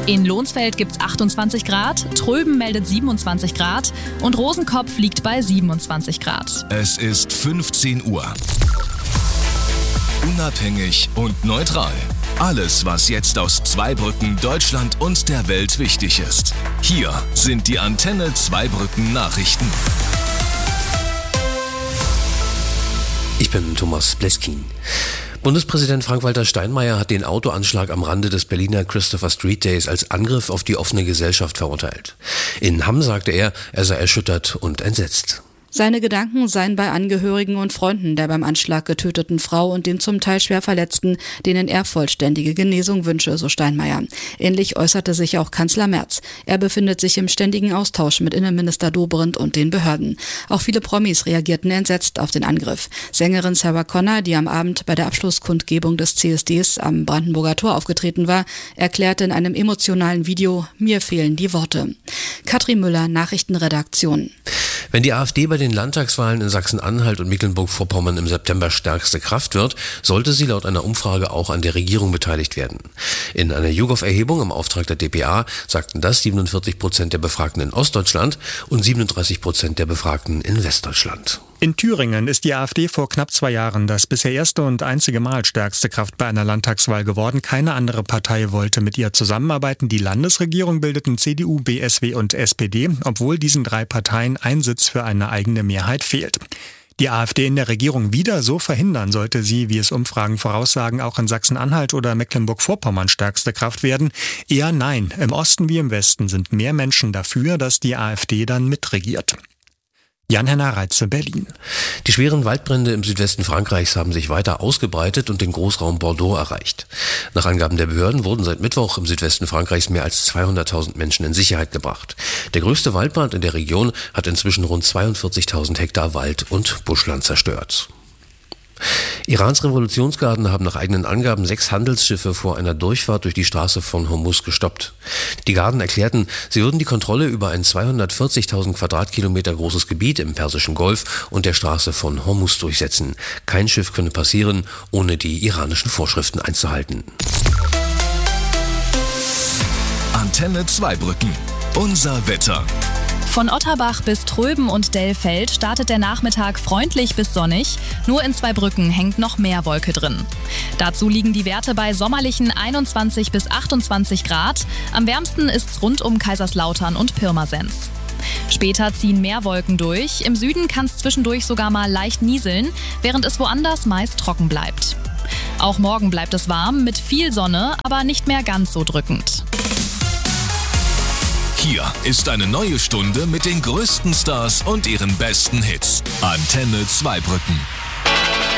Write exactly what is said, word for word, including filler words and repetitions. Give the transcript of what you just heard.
In Lohnsfeld gibt's achtundzwanzig Grad, Tröben meldet siebenundzwanzig Grad und Rosenkopf liegt bei siebenundzwanzig Grad. Es ist fünfzehn Uhr. Unabhängig und neutral. Alles, was jetzt aus Zweibrücken, Deutschland und der Welt wichtig ist. Hier sind die Antenne Zweibrücken Nachrichten. Ich bin Thomas Bleskin. Bundespräsident Frank-Walter Steinmeier hat den Autoanschlag am Rande des Berliner Christopher Street Days als Angriff auf die offene Gesellschaft verurteilt. In Hamm sagte er, er sei erschüttert und entsetzt. Seine Gedanken seien bei Angehörigen und Freunden der beim Anschlag getöteten Frau und den zum Teil schwer Verletzten, denen er vollständige Genesung wünsche, so Steinmeier. Ähnlich äußerte sich auch Kanzler Merz. Er befindet sich im ständigen Austausch mit Innenminister Dobrindt und den Behörden. Auch viele Promis reagierten entsetzt auf den Angriff. Sängerin Sarah Connor, die am Abend bei der Abschlusskundgebung des C S Ds am Brandenburger Tor aufgetreten war, erklärte in einem emotionalen Video: Mir fehlen die Worte. Katrin Müller, Nachrichtenredaktion. Wenn die AfD bei den Landtagswahlen in Sachsen-Anhalt und Mecklenburg-Vorpommern im September stärkste Kraft wird, sollte sie laut einer Umfrage auch an der Regierung beteiligt werden. In einer YouGov-Erhebung im Auftrag der d p a sagten das siebenundvierzig Prozent der Befragten in Ostdeutschland und siebenunddreißig Prozent der Befragten in Westdeutschland. In Thüringen ist die AfD vor knapp zwei Jahren das bisher erste und einzige Mal stärkste Kraft bei einer Landtagswahl geworden. Keine andere Partei wollte mit ihr zusammenarbeiten. Die Landesregierung bildeten C D U, B S W und S P D, obwohl diesen drei Parteien ein Sitz für eine eigene Mehrheit fehlt. Die AfD in der Regierung wieder so verhindern, sollte sie, wie es Umfragen voraussagen, auch in Sachsen-Anhalt oder Mecklenburg-Vorpommern stärkste Kraft werden? Eher nein. Im Osten wie im Westen sind mehr Menschen dafür, dass die AfD dann mitregiert. Jan-Henner Reitze, Berlin. Die schweren Waldbrände im Südwesten Frankreichs haben sich weiter ausgebreitet und den Großraum Bordeaux erreicht. Nach Angaben der Behörden wurden seit Mittwoch im Südwesten Frankreichs mehr als zweihunderttausend Menschen in Sicherheit gebracht. Der größte Waldbrand in der Region hat inzwischen rund zweiundvierzigtausend Hektar Wald und Buschland zerstört. Irans Revolutionsgarden haben nach eigenen Angaben sechs Handelsschiffe vor einer Durchfahrt durch die Straße von Hormuz gestoppt. Die Garden erklärten, sie würden die Kontrolle über ein zweihundertvierzigtausend Quadratkilometer großes Gebiet im Persischen Golf und der Straße von Hormuz durchsetzen. Kein Schiff könne passieren, ohne die iranischen Vorschriften einzuhalten. Antenne Zweibrücken. Unser Wetter. Von Otterbach bis Tröben und Dellfeld startet der Nachmittag freundlich bis sonnig. Nur in Zweibrücken hängt noch mehr Wolke drin. Dazu liegen die Werte bei sommerlichen einundzwanzig bis achtundzwanzig Grad. Am wärmsten ist's rund um Kaiserslautern und Pirmasens. Später ziehen mehr Wolken durch. Im Süden kann es zwischendurch sogar mal leicht nieseln, während es woanders meist trocken bleibt. Auch morgen bleibt es warm mit viel Sonne, aber nicht mehr ganz so drückend. Hier ist eine neue Stunde mit den größten Stars und ihren besten Hits. Antenne Zweibrücken.